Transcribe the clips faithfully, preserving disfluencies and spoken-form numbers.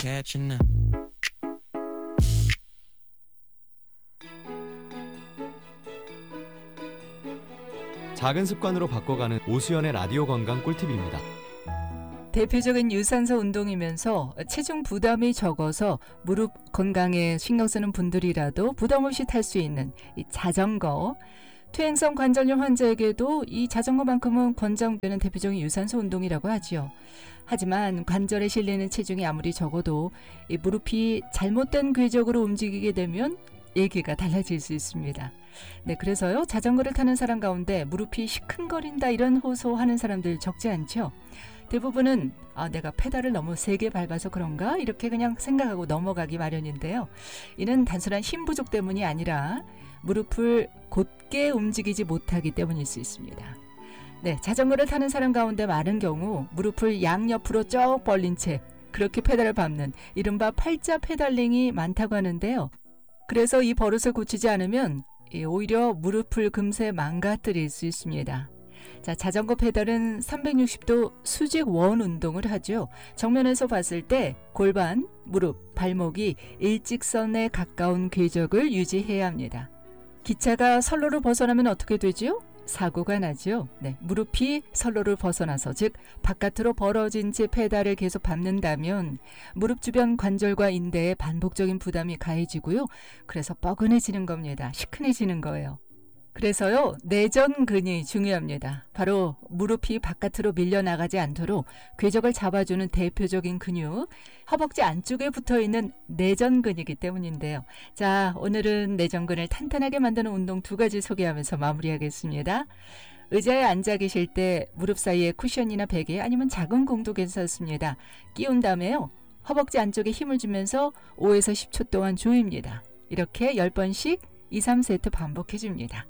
catching up. 작은 습관으로 바꿔가는 오수연의 라디오 건강 꿀팁입니다. 대표적인 유산소 운동이면서 체중 부담이 적어서 무릎 건강에 신경 쓰는 분들이라도 부담 없이 탈 수 있는 이 자전거. 퇴행성 관절염 환자에게도 이 자전거만큼은 권장되는 대표적인 유산소 운동이라고 하지요. 하지만 관절에 실리는 체중이 아무리 적어도 이 무릎이 잘못된 궤적으로 움직이게 되면 얘기가 달라질 수 있습니다. 네, 그래서요, 자전거를 타는 사람 가운데 무릎이 시큰거린다 이런 호소하는 사람들 적지 않죠. 대부분은 아, 내가 페달을 너무 세게 밟아서 그런가? 이렇게 그냥 생각하고 넘어가기 마련인데요. 이는 단순한 힘 부족 때문이 아니라 무릎을 곧게 움직이지 못하기 때문일 수 있습니다. 네, 자전거를 타는 사람 가운데 많은 경우 무릎을 양옆으로 쭉 벌린 채 그렇게 페달을 밟는 이른바 팔자 페달링이 많다고 하는데요. 그래서 이 버릇을 고치지 않으면 오히려 무릎을 금세 망가뜨릴 수 있습니다. 자, 자전거 페달은 삼백육십 도 수직 원 운동을 하죠. 정면에서 봤을 때 골반, 무릎, 발목이 일직선에 가까운 궤적을 유지해야 합니다. 기차가 선로를 벗어나면 어떻게 되죠? 사고가 나죠. 네, 무릎이 선로를 벗어나서 즉 바깥으로 벌어진 채 페달을 계속 밟는다면 무릎 주변 관절과 인대에 반복적인 부담이 가해지고요. 그래서 뻐근해지는 겁니다. 시큰해지는 거예요. 그래서요, 내전근이 중요합니다. 바로 무릎이 바깥으로 밀려나가지 않도록 궤적을 잡아주는 대표적인 근육, 허벅지 안쪽에 붙어있는 내전근이기 때문인데요. 자, 오늘은 내전근을 탄탄하게 만드는 운동 두 가지 소개하면서 마무리하겠습니다. 의자에 앉아 계실 때 무릎 사이에 쿠션이나 베개 아니면 작은 공도 괜찮습니다. 끼운 다음에요, 허벅지 안쪽에 힘을 주면서 오에서 십 초 동안 조입니다. 이렇게 십 번씩 이, 삼 세트 반복해줍니다.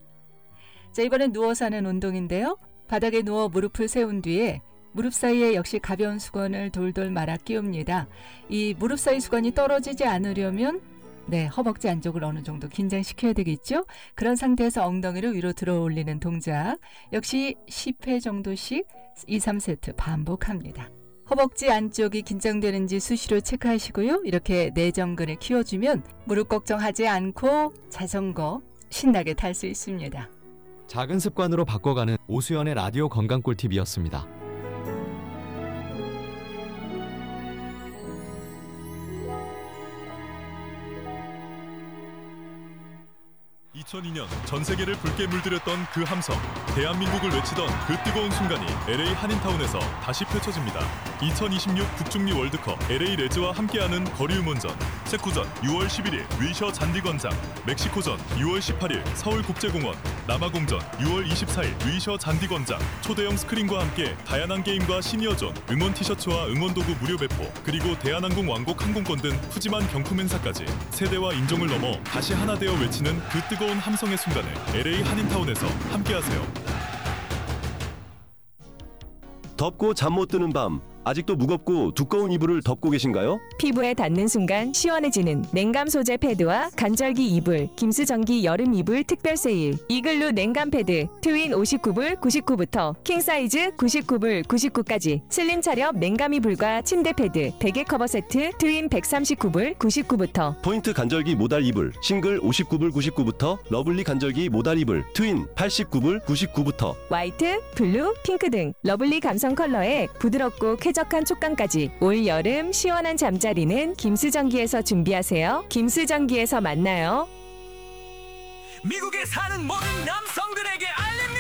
자, 이번엔 누워서 하는 운동인데요. 바닥에 누워 무릎을 세운 뒤에 무릎 사이에 역시 가벼운 수건을 돌돌 말아 끼웁니다. 이 무릎 사이 수건이 떨어지지 않으려면 네, 허벅지 안쪽을 어느 정도 긴장시켜야 되겠죠? 그런 상태에서 엉덩이를 위로 들어 올리는 동작. 역시 십 회 정도씩 이, 삼 세트 반복합니다. 허벅지 안쪽이 긴장되는지 수시로 체크하시고요. 이렇게 내전근을 키워주면 무릎 걱정하지 않고 자전거 신나게 탈 수 있습니다. 작은 습관으로 바꿔가는 오수연의 라디오 건강 꿀팁이었습니다. 이천이 년 전 세계를 붉게 물들였던 그 함성, 대한민국을 외치던 그 뜨거운 순간이 엘에이 한인타운에서 다시 펼쳐집니다. 이천이십육 북중미 월드컵 엘에이 레즈와 함께하는 거리 응원전, 체코전 유월 십일일 위셔 잔디광장, 멕시코전 유월 십팔일 서울국제공원, 남아공전 유월 이십사일 위셔 잔디광장, 초대형 스크린과 함께 다양한 게임과 시니어존, 응원 티셔츠와 응원도구 무료 배포, 그리고 대한항공 왕복 항공권 등 푸짐한 경품 행사까지 세대와 인종을 넘어 다시 하나 되어 외치는 그 뜨거운 함성의 순간을 엘에이 한인타운에서 함께하세요. 덥고 잠 못 드는 밤, 아직도 무겁고 두꺼운 이불을 덮고 계신가요? 피부에 닿는 순간 시원해지는 냉감 소재 패드와 간절기 이불, 김수전기 여름 이불 특별 세일. 이글루 냉감 패드 트윈 오십구 불 구십구 불부터 킹 사이즈 구십구 불 구십구까지, 슬림 차렵 냉감 이불과 침대 패드, 베개 커버 세트 트윈 백삼십구 불 구십구 불부터, 포인트 간절기 모달 이불 싱글 오십구 불 구십구 불부터 러블리 간절기 모달 이불 트윈 팔십구 불 구십구 불부터, 화이트, 블루, 핑크 등 러블리 감성 컬러에 부드럽고 쾌적한 촉감까지 올 여름 시원한 잠자리는 김수전기에서 준비하세요. 김수전기에서 만나요. 미국에 사는 모든 남성들에게 알립니다.